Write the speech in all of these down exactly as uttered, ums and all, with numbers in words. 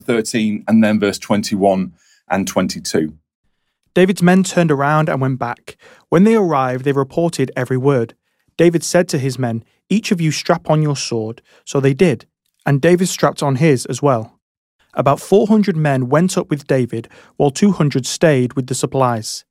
thirteen, and then verse twenty-one and twenty-two. David's men turned around and went back. When they arrived, they reported every word. David said to his men, "Each of you strap on your sword." So they did, and David strapped on his as well. About four hundred men went up with David, while two hundred stayed with the supplies.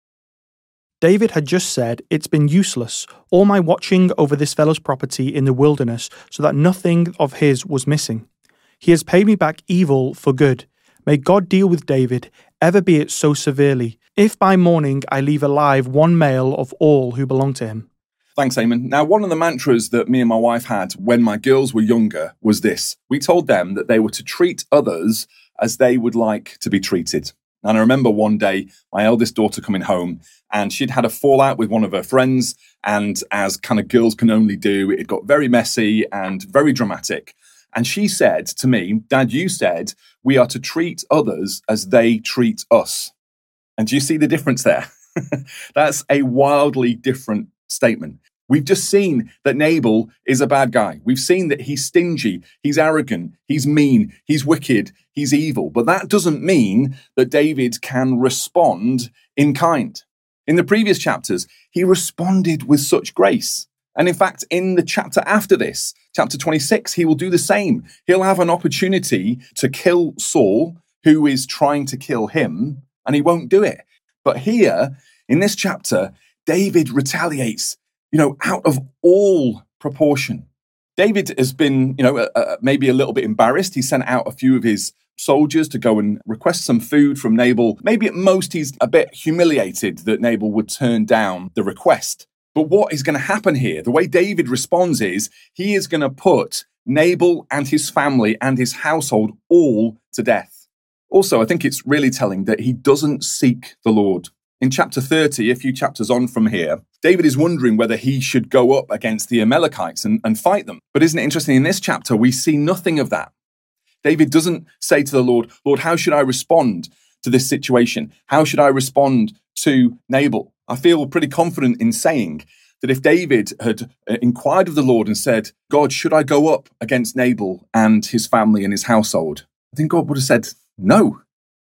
David had just said, "It's been useless, all my watching over this fellow's property in the wilderness, so that nothing of his was missing. He has paid me back evil for good. May God deal with David, ever be it so severely, if by morning I leave alive one male of all who belong to him." Thanks, Eamon. Now, one of the mantras that me and my wife had when my girls were younger was this. We told them that they were to treat others as they would like to be treated. And I remember one day, my eldest daughter coming home, and she'd had a fallout with one of her friends, and as kind of girls can only do, it got very messy and very dramatic. And she said to me, "Dad, you said we are to treat others as they treat us." And do you see the difference there? That's a wildly different statement. We've just seen that Nabal is a bad guy. We've seen that he's stingy, he's arrogant, he's mean, he's wicked, he's evil. But that doesn't mean that David can respond in kind. In the previous chapters, he responded with such grace. And in fact, in the chapter after this, chapter twenty-six, he will do the same. He'll have an opportunity to kill Saul, who is trying to kill him, and he won't do it. But here, in this chapter, David retaliates, you know, out of all proportion. David has been, you know, uh, maybe a little bit embarrassed. He sent out a few of his soldiers to go and request some food from Nabal. Maybe at most he's a bit humiliated that Nabal would turn down the request. But what is going to happen here? The way David responds is he is going to put Nabal and his family and his household all to death. Also, I think it's really telling that he doesn't seek the Lord. In chapter thirty, a few chapters on from here, David is wondering whether he should go up against the Amalekites and, and fight them. But isn't it interesting? In this chapter, we see nothing of that. David doesn't say to the Lord, "Lord, how should I respond to this situation? How should I respond to Nabal?" I feel pretty confident in saying that if David had inquired of the Lord and said, "God, should I go up against Nabal and his family and his household?" I think God would have said, no.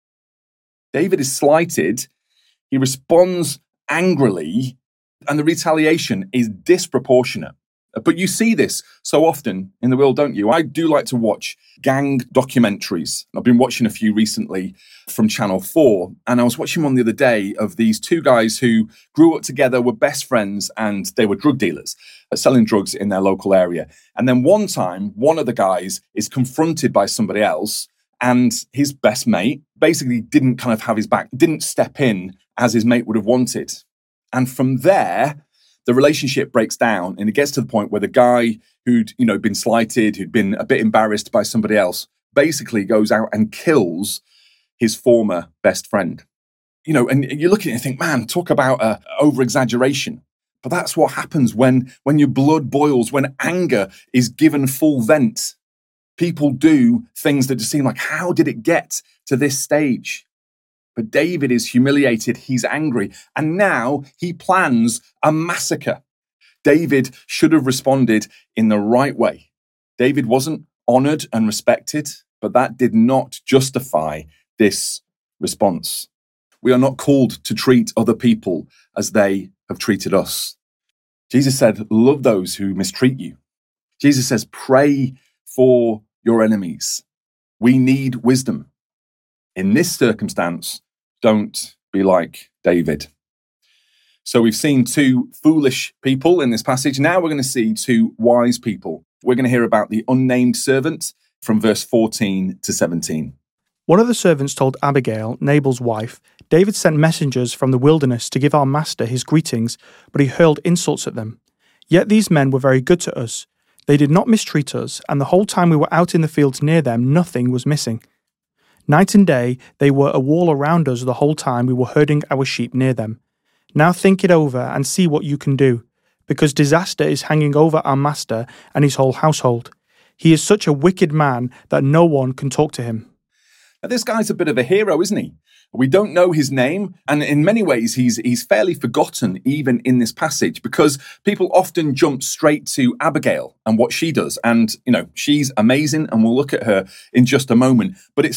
David is slighted. He responds angrily, and the retaliation is disproportionate. But you see this so often in the world, don't you? I do like to watch gang documentaries. I've been watching a few recently from Channel four, and I was watching one the other day of these two guys who grew up together, were best friends, and they were drug dealers, uh, selling drugs in their local area. And then one time, one of the guys is confronted by somebody else, and his best mate basically didn't kind of have his back, didn't step in as his mate would have wanted. And from there, the relationship breaks down, and it gets to the point where the guy who'd, you know, been slighted, who'd been a bit embarrassed by somebody else, basically goes out and kills his former best friend. You know, and you look at it and think, man, talk about uh, over-exaggeration. But that's what happens when, when your blood boils, when anger is given full vent. People do things that just seem like, how did it get to this stage? But David is humiliated, he's angry, and now he plans a massacre. David should have responded in the right way. David wasn't honored and respected, but that did not justify this response. We are not called to treat other people as they have treated us. Jesus said, love those who mistreat you. Jesus says, pray for your enemies. We need wisdom. In this circumstance, don't be like David. So we've seen two foolish people in this passage. Now we're going to see two wise people. We're going to hear about the unnamed servant from verse fourteen to seventeen. One of the servants told Abigail, Nabal's wife, David sent messengers from the wilderness to give our master his greetings, but he hurled insults at them. Yet these men were very good to us. They did not mistreat us, and the whole time we were out in the fields near them, nothing was missing. Night and day, they were a wall around us the whole time we were herding our sheep near them. Now think it over and see what you can do, because disaster is hanging over our master and his whole household. He is such a wicked man that no one can talk to him. Now, this guy's a bit of a hero, isn't he? We don't know his name, and in many ways, he's he's fairly forgotten even in this passage because people often jump straight to Abigail and what she does. And, you know, she's amazing, and we'll look at her in just a moment. But it's